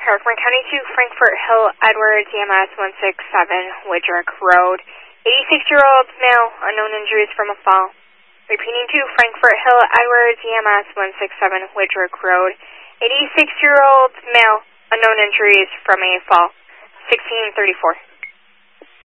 Parkland County to Frankfort Hill, Edwards, EMS 167, Woodrick Road. 86-year-old male, unknown injuries from a fall. Repeating to Frankfort Hill, Edwards, EMS 167, Woodrick Road. 86-year-old male, unknown injuries from a fall. 1634.